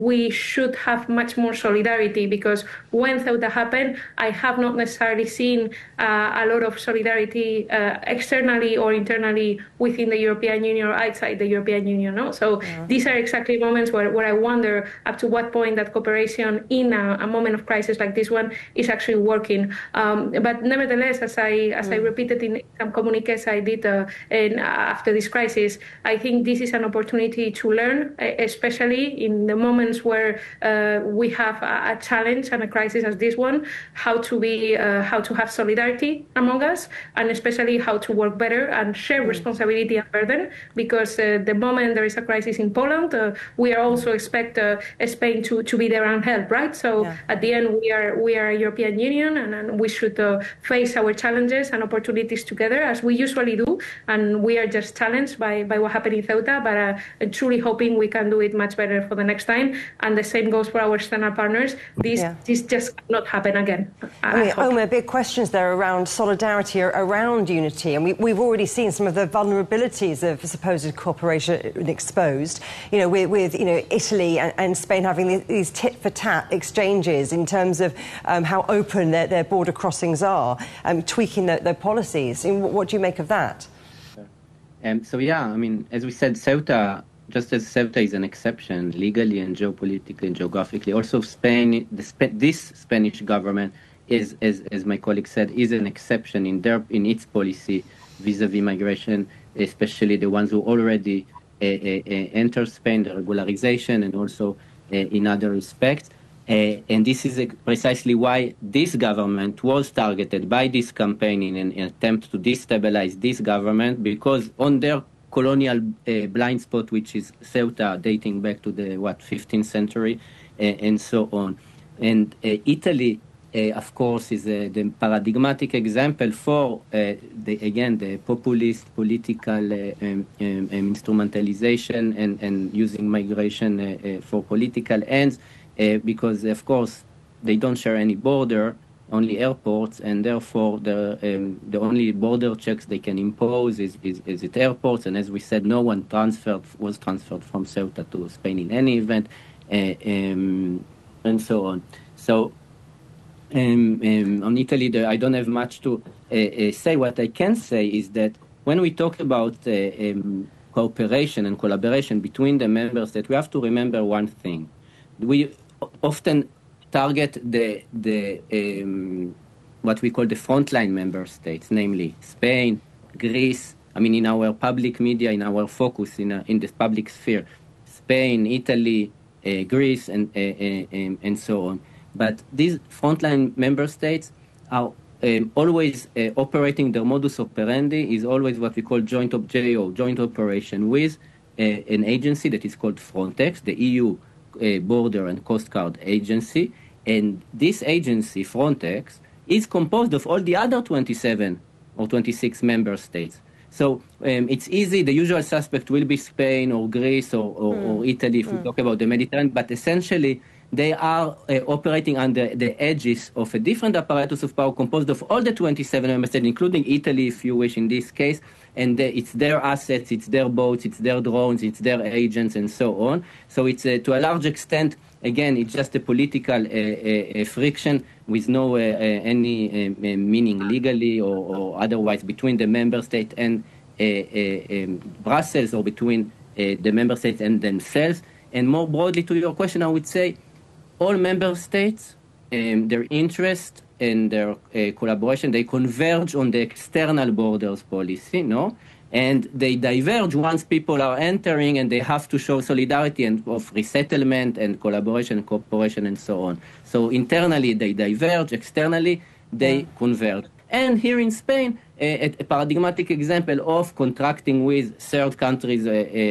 we should have much more solidarity, because when Ceuta happened, I have not necessarily seen a lot of solidarity externally or internally within the European Union or outside the European Union. No? So these are exactly moments where I wonder up to what point that cooperation in a moment of crisis like this one is actually working. But nevertheless, as I repeated in some communiques I did after this crisis, I think this is an opportunity to learn, especially in the moments where we have a challenge and a crisis as this one, how to have solidarity among us, and especially how to work better and share responsibility and burden, because the moment there is a crisis in Poland, we are also expect Spain to be there and help, right? So at the end, we are a European Union, and we should face our challenges and opportunities together as we usually do, and we are just challenged by what happened in Ceuta, but truly hoping we can do it much better for the next time. And the same goes for our external partners. This just cannot happen again. I mean, Omer, big questions there around solidarity, around unity, and we've already seen some of the vulnerabilities of supposed cooperation exposed. You know, with Italy and Spain having these tit-for-tat exchanges in terms of how open their border crossings are, tweaking their policies. I mean, what do you make of that? So yeah, I mean, as we said, Ceuta. Just as Ceuta is an exception, legally and geopolitically and geographically, also Spain, this Spanish government is, as my colleague said, is an exception in its policy vis-a-vis migration, especially the ones who already enter Spain, the regularization, and also in other respects. And this is precisely why this government was targeted by this campaign in an attempt to destabilize this government, because on their colonial blind spot, which is Ceuta, dating back to the 15th century, and so on. And Italy, of course, is the paradigmatic example for the populist political instrumentalization and using migration for political ends, because of course they don't share any border, only airports, and therefore the only border checks they can impose is at airports. And as we said, no one was transferred from Ceuta to Spain in any event, and so on. So on Italy, I don't have much to say. What I can say is that when we talk about cooperation and collaboration between the member states, we have to remember one thing. We often target the what we call the frontline member states, namely Spain, Greece. I mean, in our public media, in our focus in the public sphere, Spain, Italy, Greece, and so on. But these frontline member states are always operating. Their modus operandi is always what we call joint operation with an agency that is called Frontex, the EU Border and Coast Guard Agency. And this agency, Frontex, is composed of all the other 27 or 26 member states. So it's easy. The usual suspect will be Spain or Greece or Italy if we talk about the Mediterranean. But essentially, they are operating under the edges of a different apparatus of power composed of all the 27 member states, including Italy, if you wish, in this case. And it's their assets, it's their boats, it's their drones, it's their agents, and so on. So it's to a large extent, again, it's just a political friction with no any meaning legally or otherwise between the member state and Brussels, or between the member states and themselves. And more broadly to your question, I would say all member states, their interest and their collaboration, they converge on the external borders policy, no? And they diverge once people are entering, and they have to show solidarity and of resettlement and collaboration and cooperation and so on. So internally they diverge, externally they converge. And here in Spain, a paradigmatic example of contracting with third countries,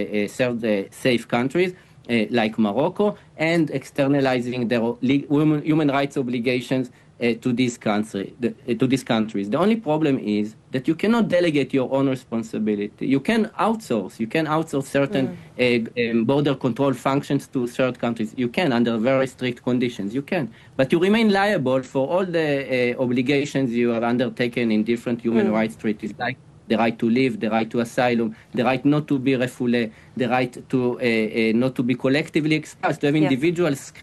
third safe countries, like Morocco, and externalizing their human rights obligations to these countries. The only problem is that you cannot delegate your own responsibility. You can outsource certain border control functions to third countries. You can, under very strict conditions, you can. But you remain liable for all the obligations you have undertaken in different human rights treaties, like the right to live, the right to asylum, the right not to be refoulé, the right to not to be collectively expelled, to have individuals